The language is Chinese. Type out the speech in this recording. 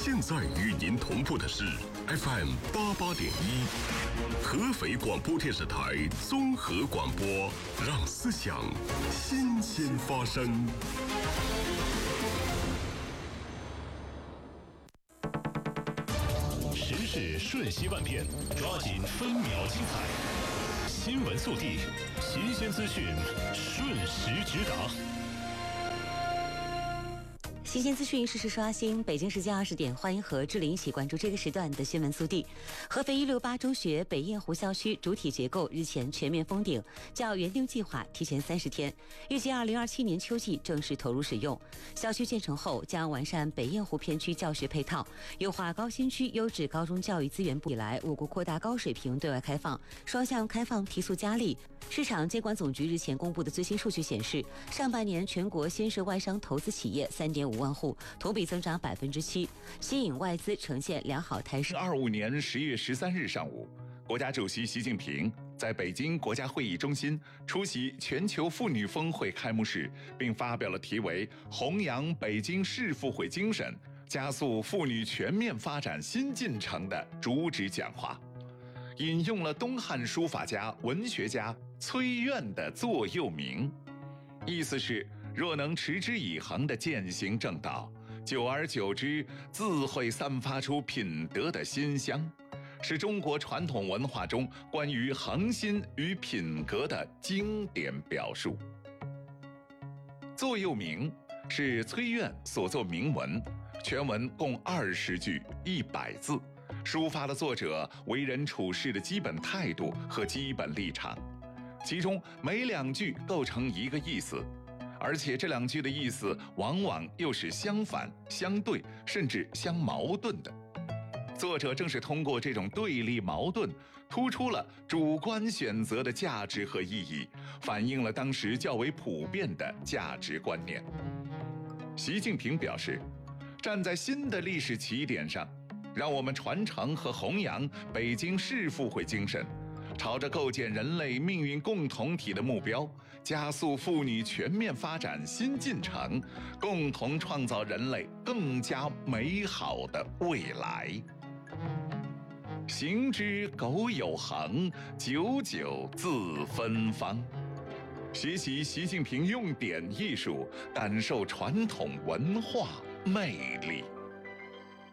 现在与您同步的是 FM 88.1，合肥广播电视台综合广播，让思想新鲜发生。 时事瞬息万变，抓紧分秒精彩。新闻速递，新鲜资讯，瞬时直达。 新鲜资讯，实时刷新。北京时间20点，欢迎和志玲一起关注这个时段的新闻速递。合肥168中学北雁湖校区主体结构日前全面封顶，较原定计划提前30天，预计2027年秋季正式投入使用。校区建成后，将完善北雁湖片区教学配套，优化高新区优质高中教育资源部以来，我国扩大高水平对外开放，双向开放提速加力。市场监管总局日前公布的最新数据显示，上半年全国新设外商投资企业3.5万户，同比增长7%，吸引外资呈现良好态势。 2025年10月13日上午，国家主席习近平在北京国家会议中心出席全球妇女峰会开幕式，并发表了题为《弘扬北京市妇会精神，加速妇女全面发展新进程》的主旨讲话，引用了东汉书法家、文学家崔苑的座右铭，意思是若能持之以恒地践行正道，久而久之自会散发出品德的馨香，是中国传统文化中关于恒心与品格的经典表述。座右铭是崔苑所作铭文，全文共20句100字，抒发了作者为人处事的基本态度和基本立场，其中每2句构成一个意思，而且这2句的意思往往又是相反、相对，甚至相矛盾的。作者正是通过这种对立矛盾，突出了主观选择的价值和意义，反映了当时较为普遍的价值观念。习近平表示，站在新的历史起点上，让我们传承和弘扬北京市妇会精神，朝着构建人类命运共同体的目标，加速妇女全面发展新进程，共同创造人类更加美好的未来。行之苟有恒，久久自芬芳。学习习近平用典艺术，感受传统文化魅力。